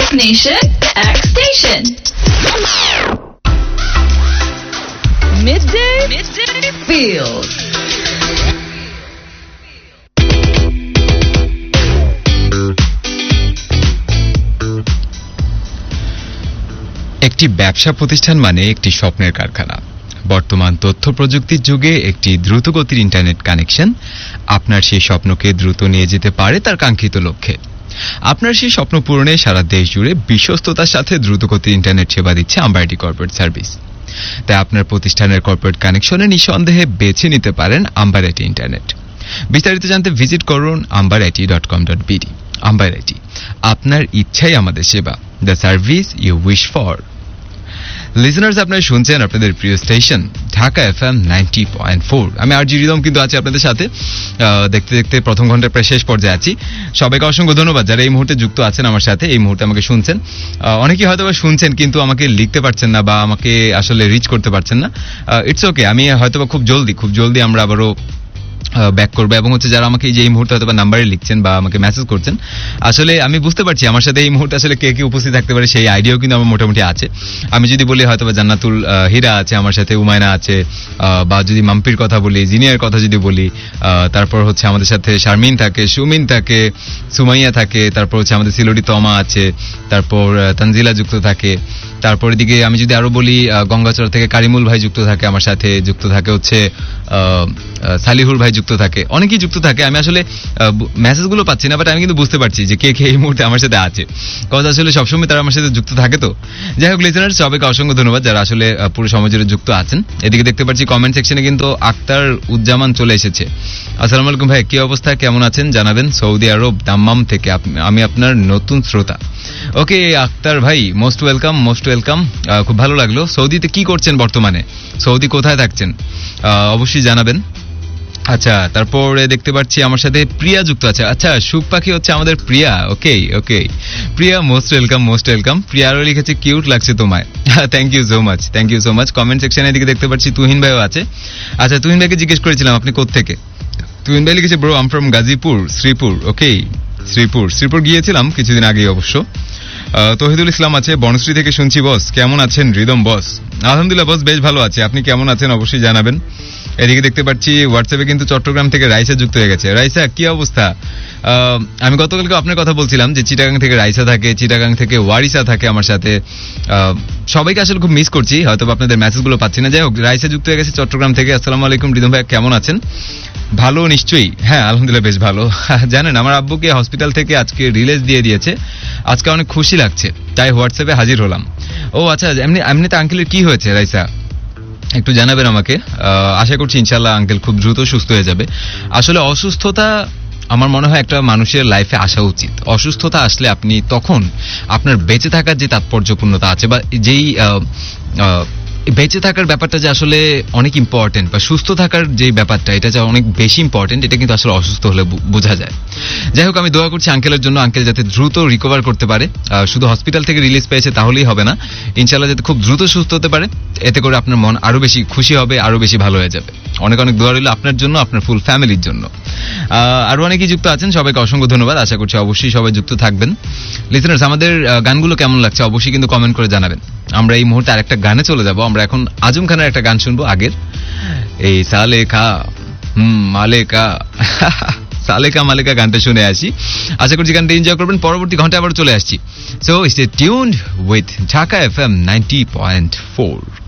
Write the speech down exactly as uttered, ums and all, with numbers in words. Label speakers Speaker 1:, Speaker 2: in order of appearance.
Speaker 1: X Nation, X Station. Midday, Midday Feels.
Speaker 2: একটি ব্যবসা প্রতিষ্ঠান মানে একটি স্বপ্নের কারখানা। বর্তমান তথ্য প্রযুক্তির যুগে একটি দ্রুতগতির ইন্টারনেট কানেকশন আপনার সেই স্বপ্নকে দ্রুত নিয়ে যেতে পারে তার কাঙ্ক্ষিত লক্ষ্যে। আপনার সেই স্বপ্ন পূরণে সারা দেশ জুড়ে বিশ্বস্ততার সাথে দ্রুতগতির ইন্টারনেট সেবা দিচ্ছে আম্বার আইটি কর্পোরেট সার্ভিস। তাই আপনার প্রতিষ্ঠানের কর্পোরেট কানেকশনে নিঃসন্দেহে বেছে নিতে পারেন আম্বার আইটি ইন্টারনেট। বিস্তারিত জানতে ভিজিট করুন amber IT dot com dot BD. Amber IT, আপনার ইচ্ছাই আমাদের সেবা, the service you wish for. Listeners, আপনারা শুনছেন আপনাদের প্রিয় station Dhaka FM ninety point four. আমি আর জি রিদম কিন্তু আছি আপনাদের সাথে। দেখতে দেখতে প্রথম ঘন্টার প্রায় শেষ পর্যায়ে আছি। সবাইকে অসংখ্য ধন্যবাদ যারা এই মুহূর্তে যুক্ত আছেন আমার সাথে, এই মুহূর্তে আমাকে শুনছেন। অনেকেই হয়তো বা শুনছেন কিন্তু আমাকে লিখতে পারছেন না বা আমাকে আসলে রিচ করতে পারছেন না। ইটস ওকে, আমি হয়তো বা খুব জলদি খুব জলদি আমরা আবারও ব্যাক করবো। এবং হচ্ছে যারা আমাকে যে এই মুহূর্তে হয়তো বা নাম্বারে লিখছেন বা আমাকে মেসেজ করছেন, আসলে আমি বুঝতে পারছি আমার সাথে এই মুহূর্তে আসলে কে কে উপস্থিত থাকতে পারে সেই আইডিয়াও কিন্তু আমার মোটামুটি আছে। আমি যদি বলি হয়তো বা জান্নাতুল হীরা আছে আমার সাথে, উমায়না আছে, বা যদি মাম্পির কথা বলি, জিনিয়ার কথা যদি বলি, তারপর হচ্ছে আমাদের সাথে শারমিন থাকে, সুমিন থাকে, সুমাইয়া থাকে, তারপর হচ্ছে আমাদের সিলোডি তমা আছে, তারপর তানজিলা যুক্ত থাকে, তারপর এদিকে আমি যদি আরো বলি গঙ্গাচড় থেকে কারিমুল ভাই যুক্ত থাকে আমার সাথে, যুক্ত থাকে হচ্ছে সালিহুর ভাই যুক্ত থাকে, অনেকেই যুক্ত থাকে। আমি আসলে মেসেজগুলো পাচ্ছি না, বাট আমি কিন্তু বুঝতে পারছি যে কে কে এই মুহূর্তে আমার সাথে আছে, কারণ আসলে সবসময় তারা আমার সাথে যুক্ত থাকে। তো যাই হোক লিসেনার, সবাইকে অসংখ্য ধন্যবাদ যারা আসলে পুরো সময় জুড়ে যুক্ত আছেন। এদিকে দেখতে পাচ্ছি কমেন্ট সেকশনে কিন্তু আক্তার উজ্জামান চলে এসেছে। আসসালামু আলাইকুম ভাই, কি অবস্থা, কেমন আছেন জানাবেন। সৌদি আরব দাম্মাম থেকে আমি আপনার নতুন শ্রোতা। ওকে আক্তার ভাই, মোস্ট ওয়েলকাম মোস্ট ওয়েলকাম খুব ভালো লাগলো। সৌদিতে কি করছেন বর্তমানে, সৌদি কোথায় থাকছেন অবশ্যই জানাবেন। আচ্ছা, তারপরে দেখতে পাচ্ছি আমার সাথে প্রিয়া যুক্ত আছে। আচ্ছা, সুখ পাখি হচ্ছে আমাদের প্রিয়া। ওকে ওকে প্রিয়া, মোস্ট ওয়েলকাম মোস্ট ওয়েলকাম। প্রিয়া আরো লিখেছে কিউট লাগছে তোমায়। Thank you so much, thank you so much. Comment সেকশনের দিকে দেখতে পাচ্ছি তুহিন ভাইও আছে। আচ্ছা, তুহিন ভাইকে জিজ্ঞেস করেছিলাম আপনি কোত্থেকে। তুহিন ভাই লিখেছে bro um from Gazipur Sreepur. ওকে শ্রীপুর, শ্রীপুর গিয়েছিলাম কিছুদিন আগেই অবশ্য। তহিদুল ইসলাম আছে বনশ্রী থেকে শুনছি। বস কেমন আছেন রিদম বস? আলহামদুলিল্লাহ বস, বেশ ভালো আছে। আপনি কেমন আছেন অবশ্যই জানাবেন। এদিকে দেখতে পাচ্ছি হোয়াটসঅ্যাপে কিন্তু চট্টগ্রাম থেকে রাইসা যুক্ত হয়ে গেছে। রাইসা কি অবস্থা? আমি গতকালকে আপনার কথা বলছিলাম যে চিটাগাং থেকে রাইসা থাকে, চিটাগাং থেকে ওয়ারিসা থাকে আমার সাথে। সবাইকে আসলে খুব মিস করছি, হয়তো আপনাদের মেসেজগুলো পাচ্ছি না। যাই হোক, রাইসা যুক্ত হয়ে গেছে চট্টগ্রাম থেকে। আসসালামু আলাইকুম রিদম ভাই, কেমন আছেন? ভালো নিশ্চয়ই, হ্যাঁ আলহামদুলিল্লাহ বেশ ভালো। জানেন আমার আব্বুকে হসপিটাল থেকে আজকে রিলিজ দিয়ে দিয়েছে, আজকে অনেক খুশি লাগছে, তাই হোয়াটসঅ্যাপে হাজির হলাম। ও আচ্ছা, এমনি এমনিতে আঙ্কেলের কি হয়েছে রাইসা একটু জানাবেন আমাকে। আশা করছি ইনশাল্লাহ আঙ্কেল খুব দ্রুত সুস্থ হয়ে যাবে। আসলে অসুস্থতা আমার মনে হয় একটা মানুষের লাইফে আসা উচিত। অসুস্থতা আসলে আপনি তখন আপনার বেঁচে থাকার যে তাৎপর্যপূর্ণতা আছে বা যেই বেঁচে থাকার ব্যাপারটা যে আসলে অনেক ইম্পর্টেন্ট বা সুস্থ থাকার যে ব্যাপারটা এটা যে অনেক বেশি ইম্পর্টেন্ট, এটা কিন্তু আসলে অসুস্থ হলে বোঝা যায়। যাই হোক, আমি দোয়া করছি আঙ্কেলের জন্য, আঙ্কেল যাতে দ্রুত রিকভার করতে পারে। শুধু হসপিটাল থেকে রিলিজ পেয়েছে তাহলেই হবে না, ইনশাল্লাহ যাতে খুব দ্রুত সুস্থ হতে পারে। এতে করে আপনার মন আরো বেশি খুশি হবে, আরো বেশি ভালো হয়ে যাবে। অনেক অনেক দোয়া রইল আপনার জন্য, আপনার ফুল ফ্যামিলির জন্য। আরো অনেকেই যুক্ত আছেন, সবাইকে অসংখ্য ধন্যবাদ। আশা করছি অবশ্যই সবাই যুক্ত থাকবেন। লিসেনার্স, আমাদের গানগুলো কেমন লাগছে অবশ্যই কিন্তু কমেন্ট করে জানাবেন। আমরা এই মুহূর্তে আরেকটা গানে চলে যাব। আমরা এখন আজম খানের একটা গান শুনবো আগের, এই সালেকা হুম মালেকা সালেকা মালেকা গানটা শুনে আসি। আশা করছি গানটা এনজয় করবেন। পরবর্তী ঘন্টায় আবার চলে আসছি। So stay tuned with Dhaka FM ninety point four.